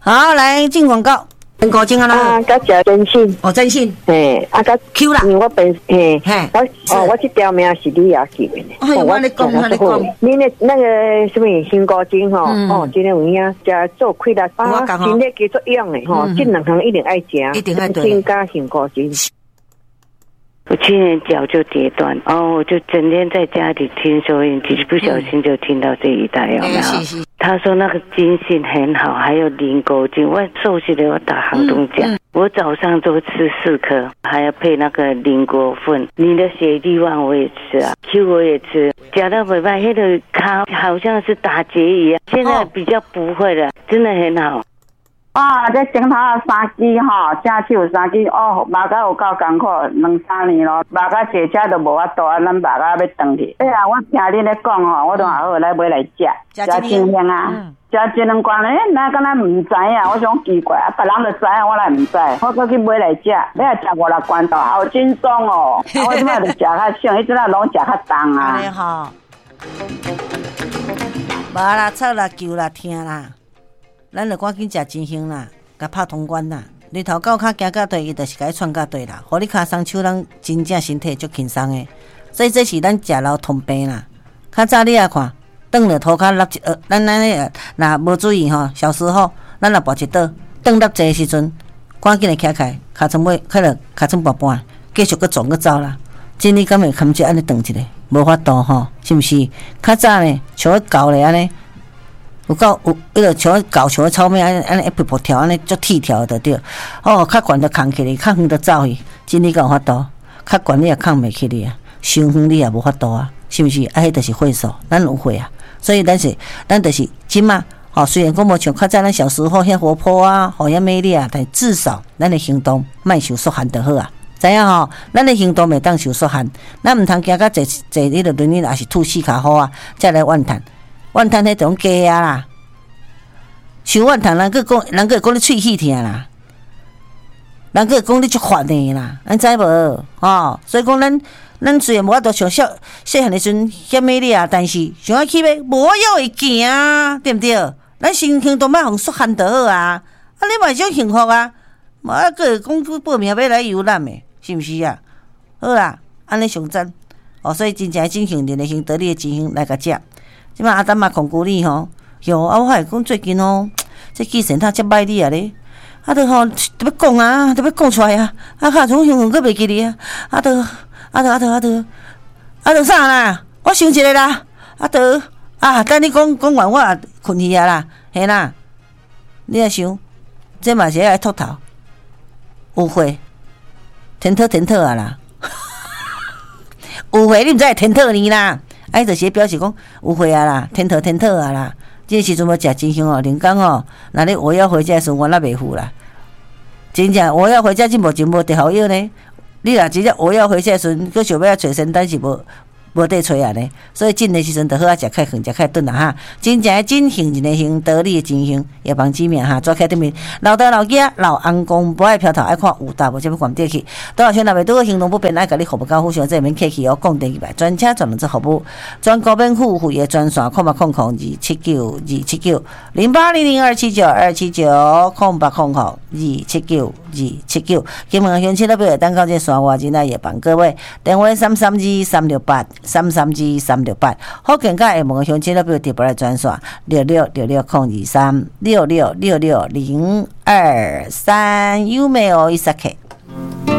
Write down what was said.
好，来进广告。ten高精啊啦， 甲食真信， 真信， 甲 Q 啦， 因为我我这条命是你也记的呢。 我你讲， 你那个什么新高精今天有影食做亏啦，身体加作养的这两项一定爱食， 一定爱对，加新高精。 我去年脚就跌断，我就整天在家里听收音机，不小心就听到这一代，有没有？他说那个筋性很好，还有磷鈷筋。我瘦下来，我打航动奖，我早上都吃4颗，还要配那个磷鈷粉。你的血力旺我也吃啊 ，Q 我也吃，夹到尾巴黑的卡好像是打结一样，现在比较不会了，真的很好。 这前头3支正手3支马甲有够艰苦，2-3年咯，马甲坐车都无法度，咱马甲要转去。我听恁咧讲我都好来买来食，食真香啊！食一两罐那敢若唔知啊，我想奇怪别人就知啊，我来唔知，我搁去买来食，你也食5-6罐头，好轻松哦！我即摆就食较少，迄阵拢食较重啊。 安尼吼，无啦，吵啦，叫啦，听啦。咱就赶紧食真香啦，甲拍通关啦。日头到脚行到对，伊就是甲伊串到对啦。互你骹松手，咱真正身体足轻松的。所以这是咱食老通病啦。较早你也看，转了涂骹落一咱咧若无注意小时候咱若跋一倒，转落坐时阵，赶紧来起来，尻川尾开了尻川半半，继续搁撞搁走啦。真你敢会堪只安尼转一个？无法度是毋是？较早呢，像迄狗咧安尼。有迄个像狗像草莓安尼一步跳安尼足铁条的对。较悬就扛起来，较远就走去。真理有法度，较悬你也扛袂起你啊，伤远你也无法度啊，是毋是？迄就是岁数，咱有岁啊，所以咱就是即马虽然讲无像较早咱小时候遐活泼啊，遐美丽啊，但至少咱的行动莫受缩限就好啊。知影咱的行动袂当受缩限，咱毋通行到坐迄个轮椅，也是吐4骹好啊，才来怨叹。怨叹迄种假啊啦，想怨叹人佫讲你喙齿疼啦，人佫讲你足烦的啦，咱知无？所以讲咱虽然无法度像细汉的时阵遐美丽啊，但是想要去要无要会行啊，对毋对？咱行动莫互缩限就好啊，你嘛种幸福啊，无佫讲报名要来游览的，是毋是啊？好啦，安尼上赞所以真正真幸运的行得你的真香来甲食。即摆阿丹嘛控鼓你我还讲最近这记性他遮歹你啊咧，都要讲啊，都要讲出来啊，卡种香佫袂记哩啊，都啥啦？我想一个啦，等你讲完我也困去啊啦，嘿啦，你也想，这嘛是爱秃头，有岁，天特啊啦，有岁你毋知会天特呢啦。就是表示讲有岁啊啦，天特啊啦，这时阵要食真香人讲若咧我要回家的时候，我那袂赴啦。真正我要回家真无地好药呢。你若真正我要回家的时阵，佮想要找仙丹是无地找啊呢。所以进的时阵就好啊，食较远，食较顿啦真正真幸运的幸，得力的真幸，夜帮之命抓起对面。老豆老囝老翁公不爱飘头，爱看有大无这要关底去。多少钱若袂拄行动不便，爱甲你服务到互相，这免客气讲电话，专车专门做服务，全国免付费的专线0800279279 0800287929。金门乡亲那边等到这山外真爱夜帮各位电话332-368，福建甲厦门乡亲那边直播来专线6666-023 6666-023，有没有？伊萨克。